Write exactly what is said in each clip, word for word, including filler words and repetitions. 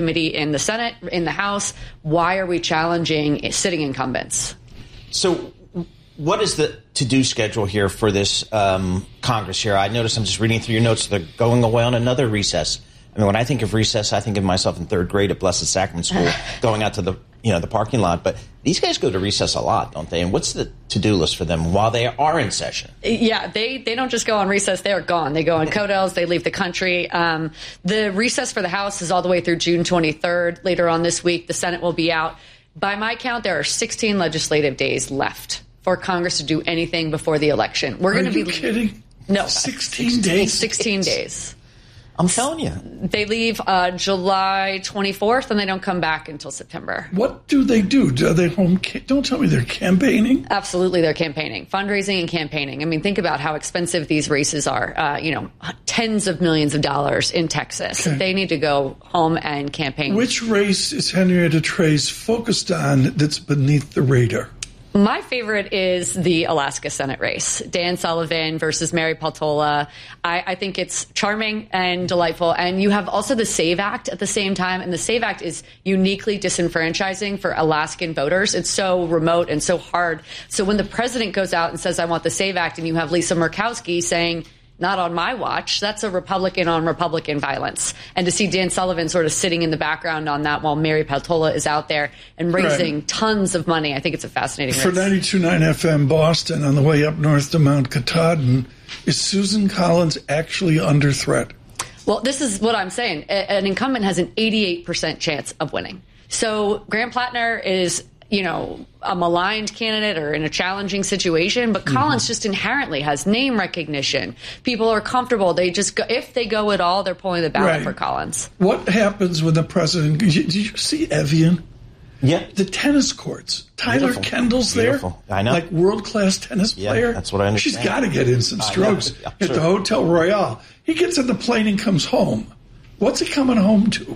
committee in the Senate, in the House. Why are we challenging sitting incumbents? So what is the to-do schedule here for this um, Congress here? I notice I'm just reading through your notes. They're going away on another recess. I mean, when I think of recess, I think of myself in third grade at Blessed Sacrament School going out to the, you know, the parking lot. But these guys go to recess a lot, don't they? And what's the to-do list for them while they are in session? Yeah, they, they don't just go on recess. They are gone. They go on codels. They leave the country. Um, the recess for the House is all the way through June twenty-third. Later on this week, the Senate will be out. By my count, there are sixteen legislative days left for Congress to do anything before the election. We're going to be kidding? No, sixteen days. Sixteen days. I'm telling you. They leave uh, July twenty-fourth, and they don't come back until September. What do they do? Are they home? Don't tell me they're campaigning. Absolutely, they're campaigning, fundraising and campaigning. I mean, think about how expensive these races are. Uh, you know, tens of millions of dollars in Texas. Okay. They need to go home and campaign. Which race is Henrietta Trey's focused on that's beneath the radar? My favorite is the Alaska Senate race, Dan Sullivan versus Mary Peltola. I, I think it's charming and delightful. And you have also the SAVE Act at the same time. And the SAVE Act is uniquely disenfranchising for Alaskan voters. It's so remote and so hard. So when the president goes out and says, I want the SAVE Act, and you have Lisa Murkowski saying, not on my watch, that's a Republican on Republican violence. And to see Dan Sullivan sort of sitting in the background on that while Mary Peltola is out there and raising right. tons of money, I think it's a fascinating race. For ninety-two point nine F M Boston, on the way up north to Mount Katahdin, is Susan Collins actually under threat? Well, this is what I'm saying. An incumbent has an eighty-eight percent chance of winning. So Graham Plattner is, you know, a maligned candidate or in a challenging situation, but Collins mm-hmm. just inherently has name recognition. People are comfortable. They just go, if they go at all, they're pulling the ballot right. for Collins. What happens when the president? Did you, did you see Evian? Yeah, the tennis courts. Tyler Beautiful. Kendall's Beautiful. there. I know, like world class tennis yeah, player. That's what I understand. She's got to get in some strokes yeah, at sure. the Hotel Royale. He gets on the plane and comes home. What's he coming home to?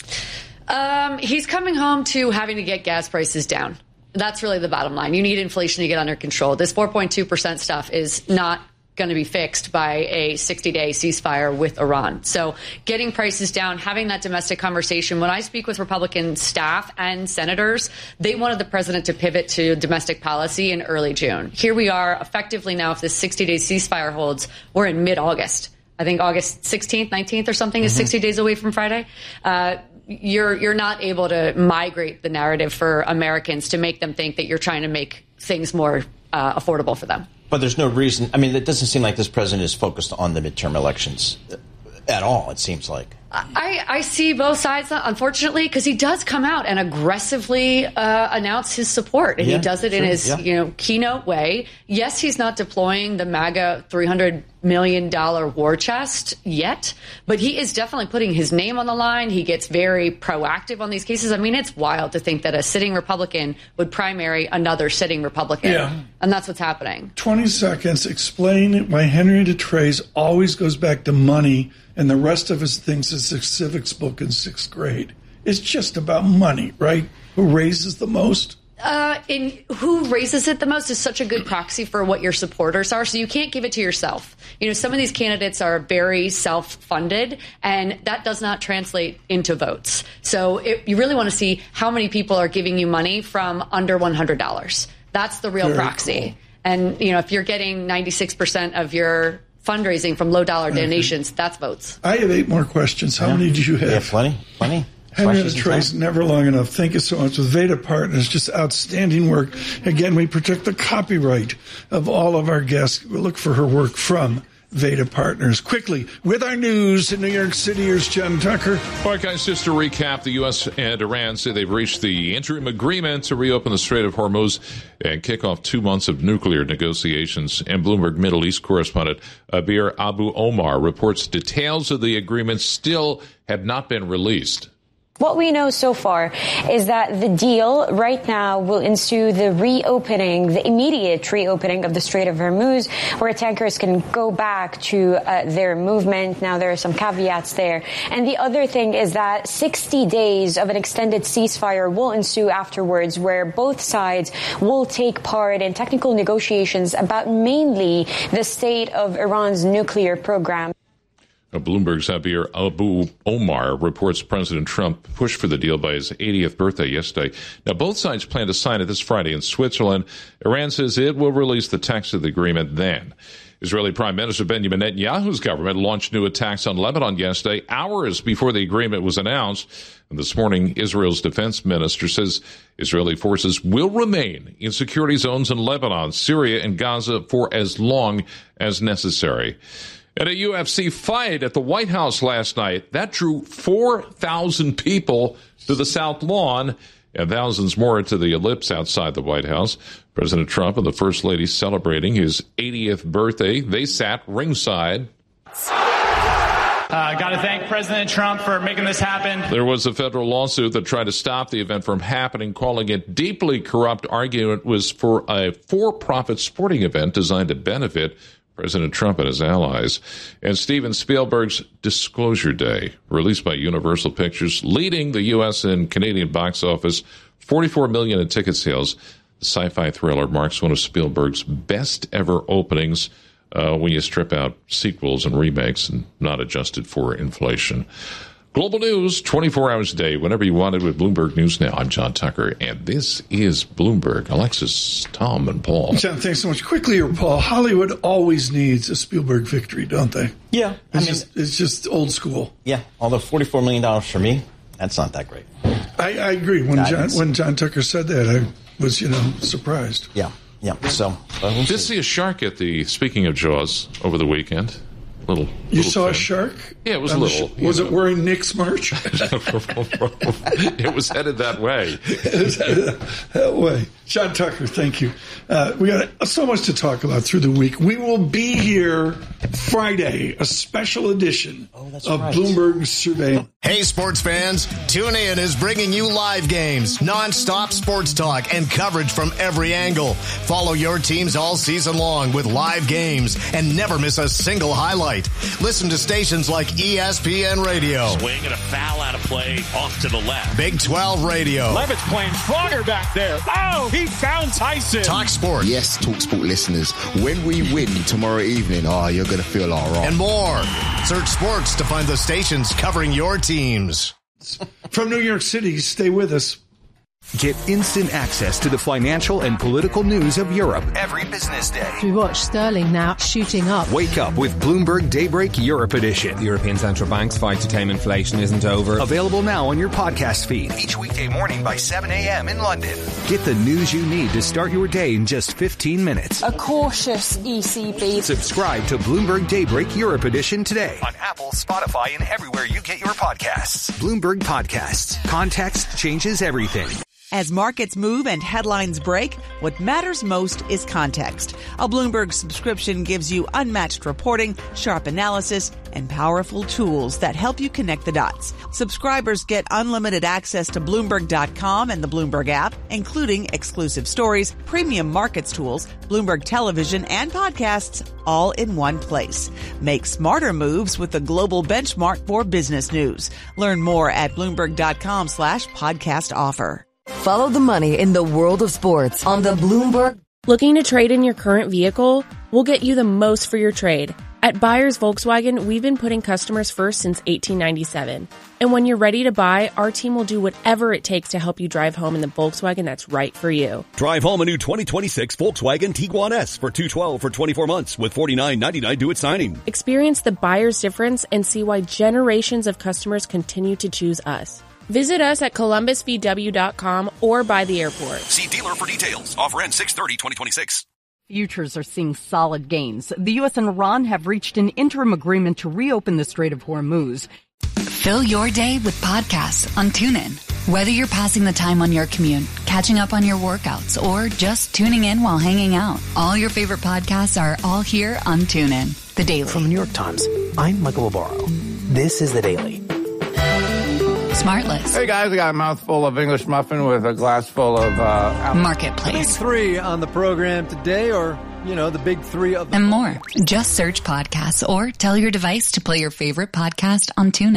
Um, he's coming home to having to get gas prices down. That's really the bottom line. You need inflation to get under control. This four point two percent stuff is not going to be fixed by a sixty-day ceasefire with Iran. So getting prices down, having that domestic conversation. When I speak with Republican staff and senators, they wanted the president to pivot to domestic policy in early June. Here we are effectively now, if this sixty-day ceasefire holds, we're in mid-August. I think August sixteenth, nineteenth or something mm-hmm. is sixty days away from Friday. Uh, You're you're not able to migrate the narrative for Americans to make them think that you're trying to make things more uh, affordable for them. But there's no reason. I mean, it doesn't seem like this president is focused on the midterm elections at all, it seems like. I, I see both sides, unfortunately, because he does come out and aggressively uh, announce his support. And yeah, he does it sure, in his yeah. you know keynote way. Yes, he's not deploying the MAGA three hundred million dollars war chest yet, but he is definitely putting his name on the line. He gets very proactive on these cases. I mean, it's wild to think that a sitting Republican would primary another sitting Republican. Yeah. And that's what's happening. twenty seconds. Explain why Henrietta Trey's always goes back to money and the rest of his things is a civics book in sixth grade. It's just about money, right? Who raises the most? Uh, in who raises it the most is such a good proxy for what your supporters are. So you can't give it to yourself. You know, some of these candidates are very self-funded, and that does not translate into votes. So it, you really want to see how many people are giving you money from under one hundred dollars. That's the real very proxy. Cool. And, you know, if you're getting ninety-six percent of your fundraising from low-dollar donations, okay. that's votes. I have eight more questions. How yeah. many do you have? Yeah, plenty, plenty. Henrietta Trey's never long enough. Thank you so much. With Veda Partners, just outstanding work. Again, we protect the copyright of all of our guests. We look for her work from Veda Partners. Quickly, with our news in New York City, here's John Tucker. All right, guys, just to recap, the U S and Iran say they've reached the interim agreement to reopen the Strait of Hormuz and kick off two months of nuclear negotiations. And Bloomberg Middle East correspondent Abir Abu Omar reports details of the agreement still have not been released. What we know so far is that the deal right now will ensue the reopening, the immediate reopening of the Strait of Hormuz, where tankers can go back to uh, their movement. Now, there are some caveats there. And the other thing is that sixty days of an extended ceasefire will ensue afterwards, where both sides will take part in technical negotiations about mainly the state of Iran's nuclear program. Bloomberg's Javier Abu Omar reports President Trump pushed for the deal by his eightieth birthday yesterday. Now, both sides plan to sign it this Friday in Switzerland. Iran says it will release the text of the agreement then. Israeli Prime Minister Benjamin Netanyahu's government launched new attacks on Lebanon yesterday, hours before the agreement was announced. And this morning, Israel's defense minister says Israeli forces will remain in security zones in Lebanon, Syria, and Gaza for as long as necessary. At a U F C fight at the White House last night, that drew four thousand people to the South Lawn and thousands more to the ellipse outside the White House. President Trump and the First Lady celebrating his eightieth birthday. They sat ringside. I uh, got to thank President Trump for making this happen. There was a federal lawsuit that tried to stop the event from happening, calling it deeply corrupt, arguing it was for a for-profit sporting event designed to benefit President Trump and his allies. And Steven Spielberg's Disclosure Day, released by Universal Pictures, leading the U S and Canadian box office, forty-four million dollars in ticket sales. The sci-fi thriller marks one of Spielberg's best ever openings uh, when you strip out sequels and remakes and not adjusted for inflation. Global news, twenty-four hours a day, whenever you want it with Bloomberg News Now. I'm John Tucker, and this is Bloomberg. Alexis, Tom, and Paul. John, thanks so much. Quickly here, Paul. Hollywood always needs a Spielberg victory, don't they? Yeah. It's, I mean, just, it's just old school. Yeah, although forty-four million dollars for me, that's not that great. I, I agree. When John, when John Tucker said that, I was, you know, surprised. Yeah, yeah. So, uh, we'll did see. see a shark at the, speaking of Jaws, over the weekend. Little, you little saw thing. a shark? Yeah, it was a little. Sh- was it wearing Nick's merch? It was headed that way. It was headed that way. John Tucker, thank you. Uh, we got so much to talk about through the week. We will be here Friday, a special edition oh, that's of right. Bloomberg Surveillance. Hey, sports fans, TuneIn is bringing you live games, nonstop sports talk, and coverage from every angle. Follow your teams all season long with live games and never miss a single highlight. Listen to stations like E S P N Radio. Swing and a foul out of play off to the left. Big twelve Radio. Levitt's playing stronger back there. Oh, he found Tyson. Talk Sport. Yes, Talk Sport listeners. When we win tomorrow evening, oh, you're going to feel all right. And more. Search sports to find the stations covering your teams. From New York City, stay with us. Get instant access to the financial and political news of Europe every business day. We watch sterling now shooting up. Wake up with Bloomberg Daybreak Europe Edition. The European Central Bank's fight to tame inflation isn't over. Available now on your podcast feed. Each weekday morning by seven a.m. in London. Get the news you need to start your day in just fifteen minutes. A cautious E C B. Subscribe to Bloomberg Daybreak Europe Edition today. On Apple, Spotify, and everywhere you get your podcasts. Bloomberg Podcasts. Context changes everything. As markets move and headlines break, what matters most is context. A Bloomberg subscription gives you unmatched reporting, sharp analysis, and powerful tools that help you connect the dots. Subscribers get unlimited access to Bloomberg dot com and the Bloomberg app, including exclusive stories, premium markets tools, Bloomberg television, and podcasts, all in one place. Make smarter moves with the global benchmark for business news. Learn more at Bloomberg dot com slash podcast offer. Follow the money in the world of sports on the Bloomberg. Looking to trade in your current vehicle? We'll get you the most for your trade. At Buyers Volkswagen, we've been putting customers first since eighteen ninety-seven. And when you're ready to buy, our team will do whatever it takes to help you drive home in the Volkswagen that's right for you. Drive home a new twenty twenty-six Volkswagen Tiguan S for two hundred twelve dollars for twenty-four months with forty-nine ninety-nine due at signing. Experience the buyer's difference and see why generations of customers continue to choose us. Visit us at columbus v w dot com or by the airport. See dealer for details. Offer ends six thirty twenty twenty-six. Futures are seeing solid gains. The U S and Iran have reached an interim agreement to reopen the Strait of Hormuz. Fill your day with podcasts on TuneIn. Whether you're passing the time on your commute, catching up on your workouts, or just tuning in while hanging out, all your favorite podcasts are all here on TuneIn. The Daily. From the New York Times, I'm Michael Barbaro. This is The Daily. Smartless. Hey guys, I got a mouthful of English muffin with a glass full of uh, Marketplace. Big three on the program today, or, you know, the big three of the and more. Just search podcasts or tell your device to play your favorite podcast on TuneIn.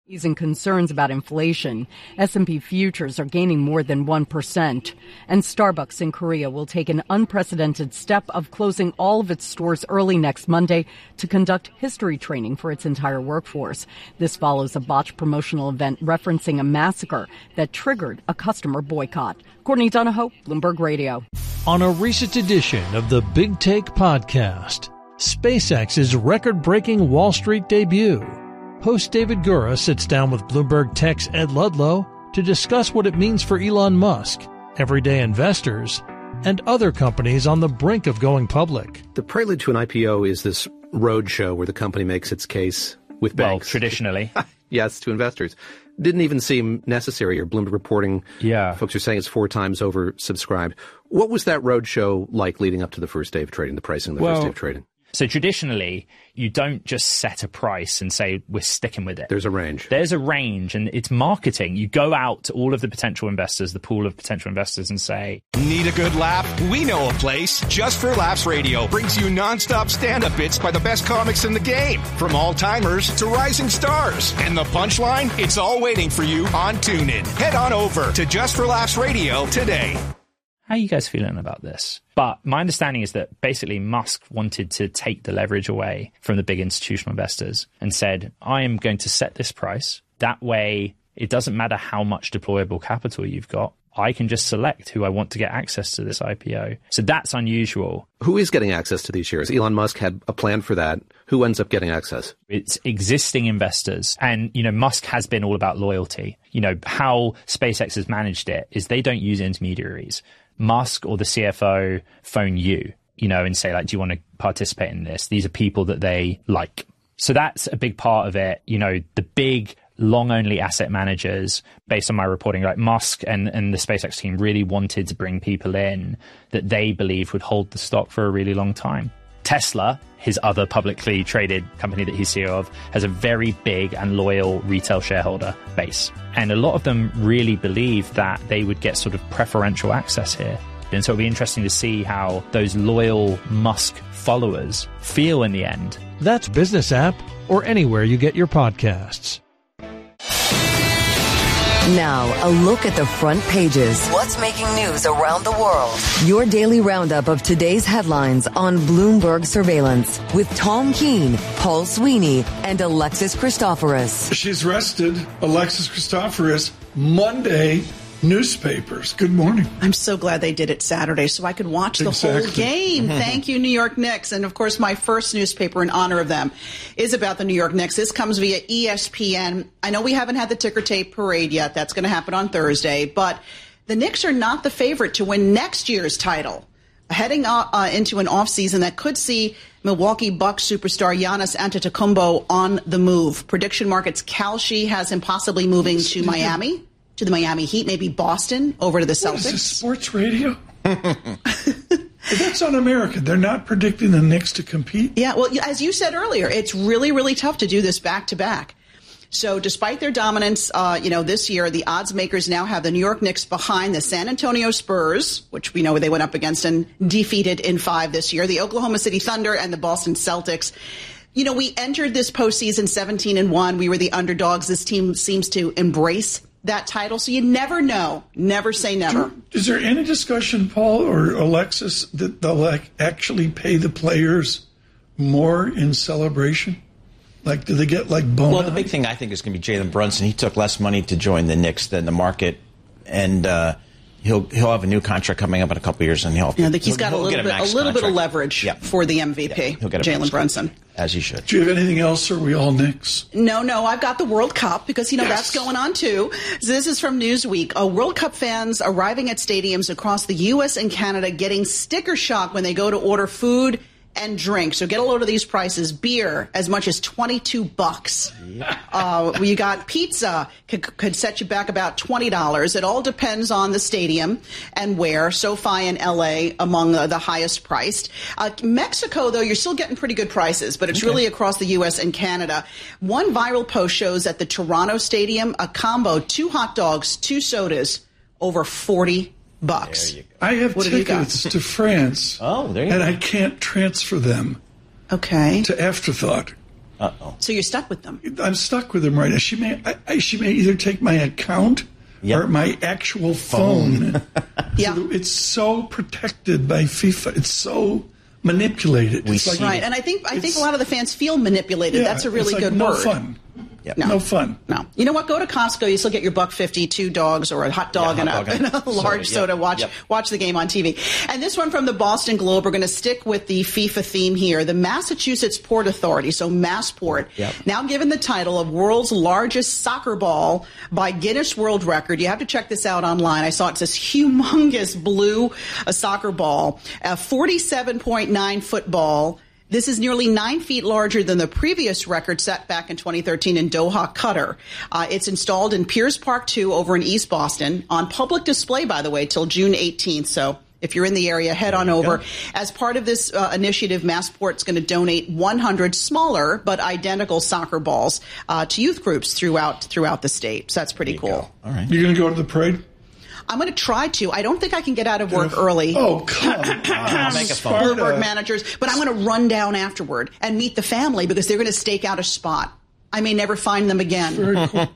Easing concerns about inflation, S and P futures are gaining more than one percent. And Starbucks in Korea will take an unprecedented step of closing all of its stores early next Monday to conduct history training for its entire workforce. This follows a botched promotional event referencing a massacre that triggered a customer boycott. Courtney Donahoe, Bloomberg Radio. On a recent edition of the Big Take podcast, SpaceX's record-breaking Wall Street debut. Host David Gura sits down with Bloomberg Tech's Ed Ludlow to discuss what it means for Elon Musk, everyday investors, and other companies on the brink of going public. The prelude to an I P O is this roadshow where the company makes its case with banks. Well, traditionally. Yes, to investors. Didn't even seem necessary, or Bloomberg reporting. Yeah. Folks are saying it's four times oversubscribed. What was that roadshow like leading up to the first day of trading, the pricing of the well, first day of trading? So traditionally, you don't just set a price and say, we're sticking with it. There's a range. There's a range, and it's marketing. You go out to all of the potential investors, the pool of potential investors, and say, need a good laugh? We know a place. Just for Laughs Radio brings you nonstop stand-up bits by the best comics in the game, from all-timers to rising stars. And the punchline? It's all waiting for you on TuneIn. Head on over to Just for Laughs Radio today. How are you guys feeling about this? But my understanding is that basically Musk wanted to take the leverage away from the big institutional investors and said, I am going to set this price. That way, it doesn't matter how much deployable capital you've got. I can just select who I want to get access to this I P O. So that's unusual. Who is getting access to these shares? Elon Musk had a plan for that. Who ends up getting access? It's existing investors. And, you know, Musk has been all about loyalty. You know, how SpaceX has managed it is they don't use intermediaries. Musk or the C F O phone you, you know, and say, like, do you want to participate in this? These are people that they like. So that's a big part of it. You know, the big long-only asset managers, based on my reporting, like Musk and, and the SpaceX team really wanted to bring people in that they believe would hold the stock for a really long time. Tesla, his other publicly traded company that he's C E O of, has a very big and loyal retail shareholder base. And a lot of them really believe that they would get sort of preferential access here. And so it'll be interesting to see how those loyal Musk followers feel in the end. That's Business App or anywhere you get your podcasts. Now, a look at the front pages. What's making news around the world? Your daily roundup of today's headlines on Bloomberg Surveillance with Tom Keene, Paul Sweeney, and Alexis Christoforous. She's rested, Alexis Christoforous, Monday newspapers. Good morning. I'm so glad they did it Saturday so I could watch the exactly. whole game. Mm-hmm. Thank you, New York Knicks. And, of course, my first newspaper in honor of them is about the New York Knicks. This comes via E S P N. I know we haven't had the ticker tape parade yet. That's going to happen on Thursday. But the Knicks are not the favorite to win next year's title, heading uh, uh, into an offseason that could see Milwaukee Bucks superstar Giannis Antetokounmpo on the move. Prediction markets Kalshi has him possibly moving to Miami. To the Miami Heat, maybe Boston, over to the Celtics. What is this, sports radio? That's un-American. They're not predicting the Knicks to compete. Yeah, well, as you said earlier, it's really, really tough to do this back-to-back. So despite their dominance, uh, you know, this year, the odds makers now have the New York Knicks behind the San Antonio Spurs, which we know they went up against and defeated in five this year, the Oklahoma City Thunder, and the Boston Celtics. You know, we entered this postseason seventeen and one. We were the underdogs. This team seems to embrace that title, so you never know. Never say never. Is there any discussion, Paul or Alexis, that they'll actually pay the players more in celebration? Like, do they get like bonus? Well, the big thing I think is going to be Jalen Brunson. He took less money to join the Knicks than the market, and uh, he'll he'll have a new contract coming up in a couple of years, and he'll. Yeah, I think he's got a little bit a, a little contract. bit of leverage yeah. for the M V P. Yeah, he'll get Jalen Brunson. As he should. Do you have anything else, or are we all Knicks? No, no, I've got the World Cup because, you know, yes. that's going on, too. So this is from Newsweek. Uh, World Cup fans arriving at stadiums across the U S and Canada getting sticker shock when they go to order food and drink. So get a load of these prices. Beer, as much as twenty-two bucks. Yeah. Uh, you got pizza, could, could set you back about twenty dollars. It all depends on the stadium and where. SoFi and L A among uh, the highest priced. Uh, Mexico, though, you're still getting pretty good prices, but it's okay. really across the U S and Canada. One viral post shows at the Toronto Stadium, a combo, two hot dogs, two sodas, over forty bucks. I have what tickets have to France. Oh, there you and go. I can't transfer them. Okay. To Afterthought. Uh-oh. So you're stuck with them. I'm stuck with them right now. She may, I, I, she may either take my account Yep. or my actual phone. phone. Yeah. So it's so protected by FIFA. It's so manipulated. We it's like, right, and I think I think a lot of the fans feel manipulated. Yeah, That's a really it's like good no word. Fun. Yep. No. no fun. No. You know what? Go to Costco. You still get your buck fifty, two dogs, or a hot dog, Yeah, and, hot a, dog and a large soda. soda. Yep. Watch Yep. watch the game on T V. And this one from the Boston Globe. We're going to stick with the FIFA theme here. The Massachusetts Port Authority, so Massport, Yep. now given the title of world's largest soccer ball by Guinness World Record. You have to check this out online. I saw it's this humongous blue uh, soccer ball, a forty-seven point nine foot ball. This is nearly nine feet larger than the previous record set back in twenty thirteen in Doha, Qatar. Uh, it's installed in Piers Park two over in East Boston, on public display, by the way, till June eighteenth. So if you're in the area, head on over. Go. As part of this uh, initiative, Massport's going to donate one hundred smaller but identical soccer balls uh, to youth groups throughout throughout the state. So that's pretty cool. Go. All right. You're going to go to the parade? I'm going to try to. I don't think I can get out of work early. Oh, come on. I'll make a phone. Bloomberg managers. But I'm going to run down afterward and meet the family because they're going to stake out a spot. I may never find them again. Very cool.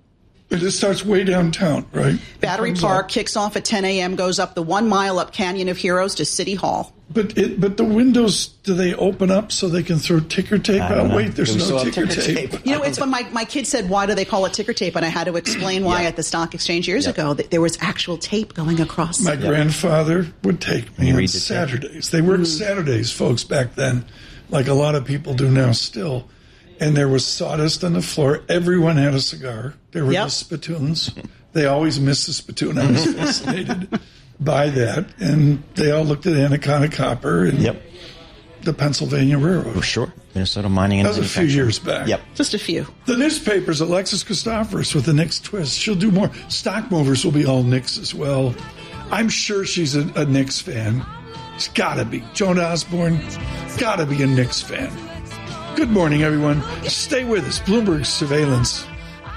It just starts way downtown, right? Battery Park up. Kicks off at ten a.m., goes up the one mile up Canyon of Heroes to City Hall. But it, but the windows, do they open up so they can throw ticker tape out? Know. Wait, there's no ticker, ticker tape. tape. You know, it's when my, my kid said, why do they call it ticker tape? And I had to explain why yeah. at the stock exchange years yeah. ago that there was actual tape going across. My yeah. grandfather would take me on Saturdays. They worked mm. Saturdays, folks, back then, like a lot of people do now still. And there was sawdust on the floor. Everyone had a cigar. There were yep. the spittoons. They always missed the spittoon. I was fascinated by that. And they all looked at Anaconda Copper and yep. the Pennsylvania Railroad. Oh, sure. Minnesota Mining and That was a few years back. Yep. Just a few. The newspapers, Alexis Christoforous with the Knicks twist. She'll do more. Stock movers will be all Knicks as well. I'm sure she's a, a Knicks fan. She's got to be. Joan Osborne, got to be a Knicks fan. Good morning, everyone. Stay with us. Bloomberg Surveillance.